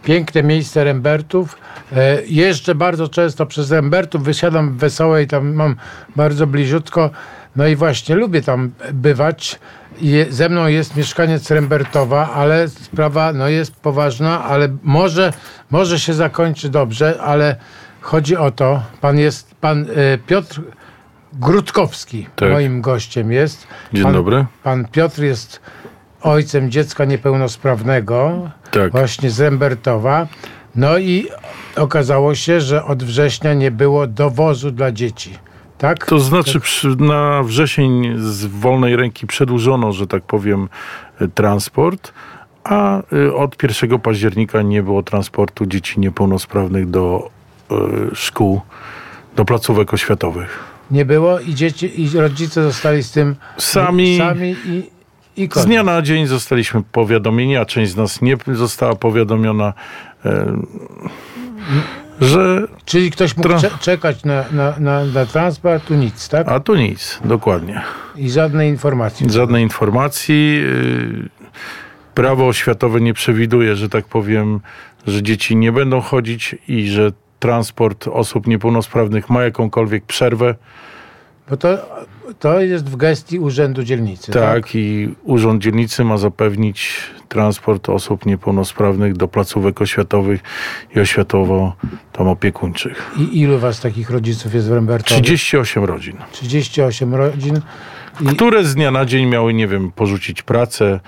piękne miejsce Rembertów. Jeżdżę bardzo często przez Rembertów, wysiadam w Wesołej, tam mam bardzo bliziutko. No i właśnie lubię tam bywać. Ze mną jest mieszkaniec Rembertowa, ale sprawa jest poważna, ale może się zakończy dobrze, ale chodzi o to, pan Piotr Grudkowski, tak, moim gościem jest. Dzień dobry. Pan Piotr jest ojcem dziecka niepełnosprawnego, tak, właśnie z Rembertowa. No i okazało się, że od września nie było dowozu dla dzieci. Tak? To znaczy na wrzesień z wolnej ręki przedłużono, że tak powiem, transport, a od 1 października nie było transportu dzieci niepełnosprawnych do szkół, do placówek oświatowych. Nie było i dzieci, i rodzice zostali z tym sami i koniec. Z dnia na dzień zostaliśmy powiadomieni, a część z nas nie została powiadomiona, że... Czyli ktoś mógł czekać na transport, tu nic, tak? A tu nic, dokładnie. I żadnej informacji. Żadnej informacji. Prawo oświatowe nie przewiduje, że tak powiem, że dzieci nie będą chodzić i że transport osób niepełnosprawnych ma jakąkolwiek przerwę. Bo to jest w gestii Urzędu Dzielnicy. Tak, i Urząd Dzielnicy ma zapewnić transport osób niepełnosprawnych do placówek oświatowych i oświatowo-opiekuńczych. I ilu was takich rodziców jest w Rembertowie? 38 rodzin. 38 rodzin. Które z dnia na dzień miały, nie wiem, porzucić pracę,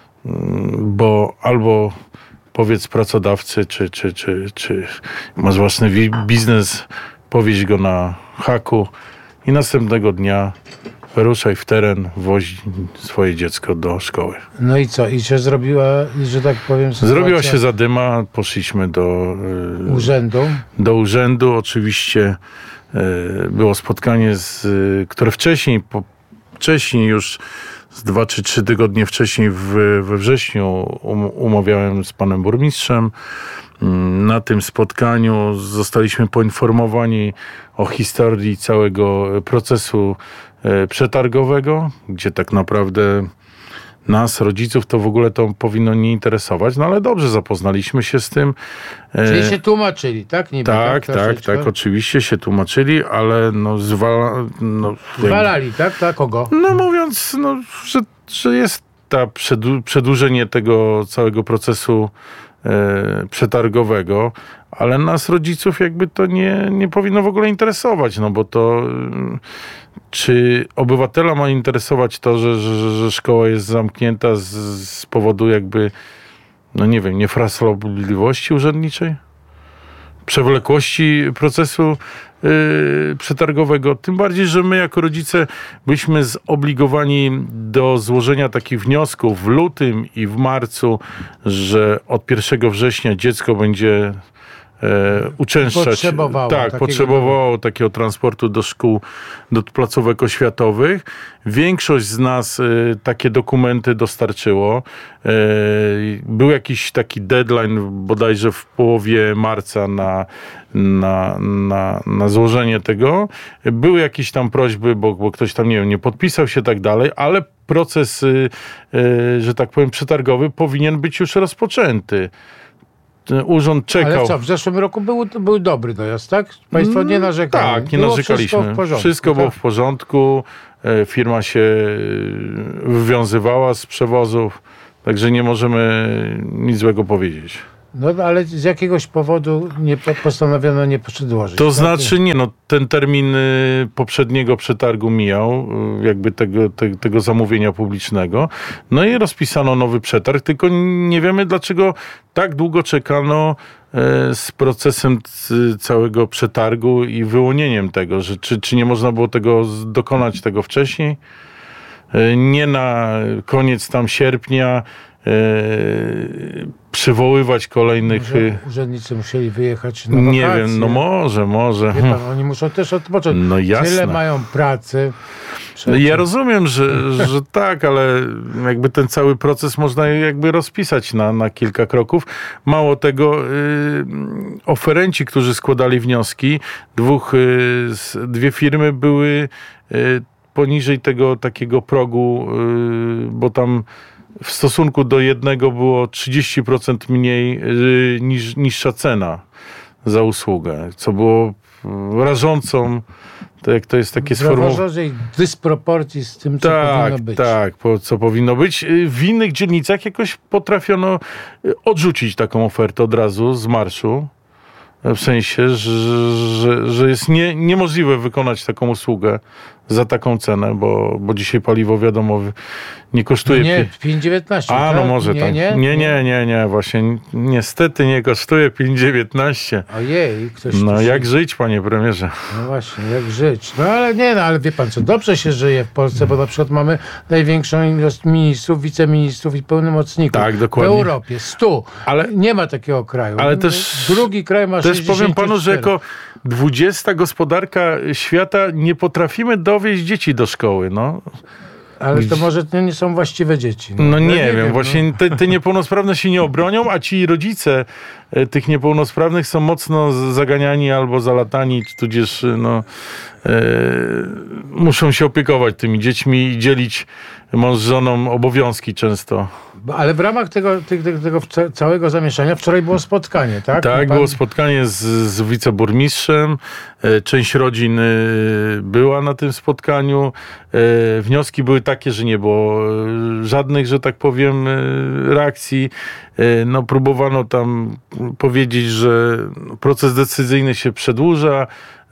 bo albo powiedz pracodawcy, czy masz własny biznes, powieź go na haku i następnego dnia ruszaj w teren, woź swoje dziecko do szkoły. No i co? I się zrobiła, że tak powiem... Zrobiła się zadyma, poszliśmy do urzędu. Do urzędu. Oczywiście było spotkanie, które wcześniej już z 2 czy 3 tygodnie wcześniej we wrześniu umawiałem z panem burmistrzem. Na tym spotkaniu zostaliśmy poinformowani o historii całego procesu przetargowego, gdzie tak naprawdę nas, rodziców, to w ogóle to powinno nie interesować, no ale dobrze, zapoznaliśmy się z tym. Czyli się tłumaczyli, tak? Niby, tak, oczywiście się tłumaczyli, ale zwalali, tak? Tak, kogo? No mówiąc, że jest przedłużenie tego całego procesu przetargowego, ale nas, rodziców, jakby to nie powinno w ogóle interesować, no bo to czy obywatela ma interesować to, że szkoła jest zamknięta z powodu jakby, nie wiem, niefrasobliwości urzędniczej? Przewlekłości procesu przetargowego. Tym bardziej, że my jako rodzice byliśmy zobligowani do złożenia takich wniosków w lutym i w marcu, że od 1 września dziecko będzie uczęszczać. Potrzebowało takiego transportu do szkół, do placówek oświatowych. Większość z nas takie dokumenty dostarczyło. Był jakiś taki deadline bodajże w połowie marca na złożenie tego. Były jakieś tam prośby, bo ktoś tam, nie wiem, nie podpisał się, tak dalej, ale proces, że tak powiem, przetargowy powinien być już rozpoczęty. Urząd czekał. Ale co, w zeszłym roku był dobry dojazd, tak? Państwo nie narzekali. Tak, nie narzekaliśmy. Wszystko było w porządku. Firma się wywiązywała z przewozów, także nie możemy nic złego powiedzieć. No ale z jakiegoś powodu postanowiono nie przedłożyć. To znaczy ten termin poprzedniego przetargu mijał, jakby tego zamówienia publicznego. No i rozpisano nowy przetarg, tylko nie wiemy, dlaczego tak długo czekano z procesem całego przetargu i wyłonieniem tego, że czy nie można było dokonać tego wcześniej? Nie na koniec tam sierpnia przywoływać kolejnych... Może urzędnicy musieli wyjechać na wakacje. Nie wiem, może. Wie pan, oni muszą też odpocząć. No jasne. Tyle mają pracy. Ja rozumiem, że tak, ale jakby ten cały proces można jakby rozpisać na kilka kroków. Mało tego, oferenci, którzy składali wnioski, dwie firmy były poniżej tego takiego progu, bo tam w stosunku do jednego było 30% mniej niższa cena za usługę, co było rażącą, to jak to jest takie sformułowanie dysproporcji z tym, co powinno być. Tak, co powinno być. W innych dzielnicach jakoś potrafiono odrzucić taką ofertę od razu z marszu. W sensie, że jest niemożliwe wykonać taką usługę za taką cenę, bo dzisiaj paliwo, wiadomo, nie kosztuje... Nie, 5,19. A, tak? no może tak. Nie. Właśnie niestety nie kosztuje 5,19. Ojej, ktoś... No jak żyć, panie premierze? No właśnie, jak żyć. No ale wie pan co, dobrze się żyje w Polsce, bo na przykład mamy największą ilość ministrów, wiceministrów i pełnomocników. Tak, dokładnie. W Europie, 100. Ale nie ma takiego kraju. Ale też... Drugi kraj ma 64. Też powiem panu, że jako 20. gospodarka świata nie potrafimy dowieźć dzieci do szkoły, no. Ale to może to nie są właściwe dzieci. No nie wiem, właśnie te niepełnosprawne się nie obronią, a ci rodzice tych niepełnosprawnych są mocno zaganiani albo zalatani, tudzież muszą się opiekować tymi dziećmi i dzielić mąż z żoną obowiązki często. Ale w ramach tego całego zamieszania wczoraj było spotkanie, tak? Tak, było spotkanie z wiceburmistrzem. Część rodzin była na tym spotkaniu. Wnioski były takie, że nie było żadnych, że tak powiem, reakcji. No, próbowano tam powiedzieć, że proces decyzyjny się przedłuża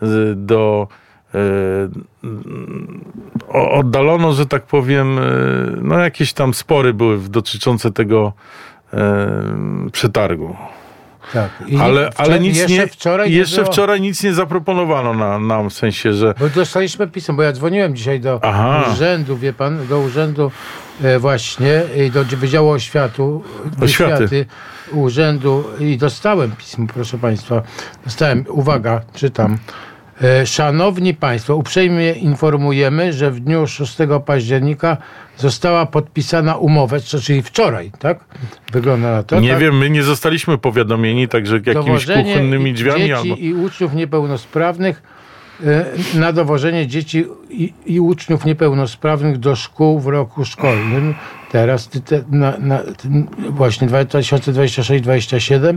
oddalono, że tak powiem, no jakieś tam spory były dotyczące tego przetargu. Tak. Ale nic jeszcze wczoraj nic nie zaproponowano nam, w sensie, że... Bo dostaliśmy pismo, bo ja dzwoniłem dzisiaj do urzędu, wie pan, do urzędu właśnie, do Wydziału Oświaty urzędu i dostałem pismo, proszę państwa. Uwaga, czytam. Szanowni Państwo, uprzejmie informujemy, że w dniu 6 października została podpisana umowa, czyli wczoraj, tak? Wygląda na to. Nie tak? wiem, my nie zostaliśmy powiadomieni, także jakimiś kuchennymi drzwiami. Dzieci i uczniów niepełnosprawnych na dowożenie dzieci i uczniów niepełnosprawnych do szkół w roku szkolnym. Teraz właśnie 2026-2027.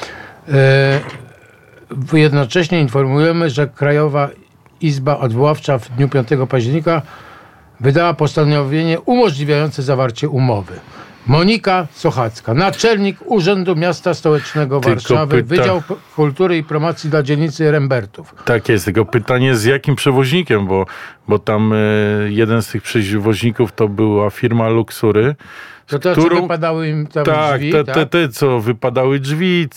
Jednocześnie informujemy, że Krajowa Izba Odwoławcza w dniu 5 października wydała postanowienie umożliwiające zawarcie umowy. Monika Sochacka, naczelnik Urzędu Miasta Stołecznego Warszawy, Wydział Kultury i Promocji dla dzielnicy Rembertów. Tak jest, tylko pytanie z jakim przewoźnikiem, bo tam jeden z tych przewoźników to była firma Luxury. To co wypadały im tam drzwi? Te, co wypadały drzwi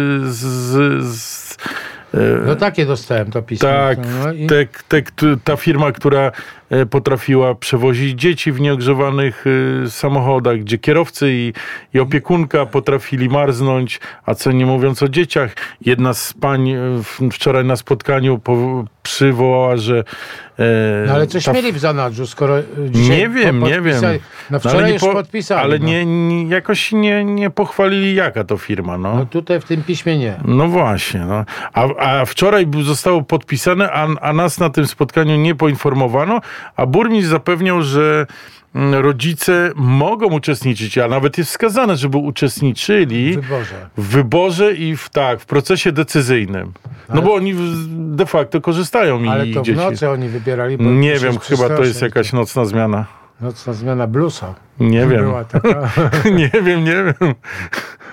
no takie dostałem to pismo. Tak, ta firma, która potrafiła przewozić dzieci w nieogrzewanych samochodach, gdzie kierowcy i opiekunka potrafili marznąć, a co nie mówiąc o dzieciach. Jedna z pań wczoraj na spotkaniu przywołała, że... No ale coś mieli w zanadrzu, skoro dzisiaj nie wiem. No wczoraj już podpisali. Ale jakoś nie pochwalili, jaka to firma. No tutaj w tym piśmie nie. No właśnie. No. A wczoraj zostało podpisane, a nas na tym spotkaniu nie poinformowano, a burmistrz zapewniał, że rodzice mogą uczestniczyć, a nawet jest wskazane, żeby uczestniczyli w wyborze i w procesie decyzyjnym. No bo oni de facto korzystają ale i to dzieci. w nocy oni wybierali. Nie wiem, chyba to jest jakaś nocna zmiana. Nocna zmiana bluesa. Nie wiem. Była taka. Nie wiem.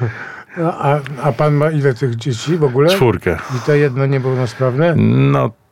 No, a pan ma ile tych dzieci w ogóle? 4. I to jedno niepełnosprawne? No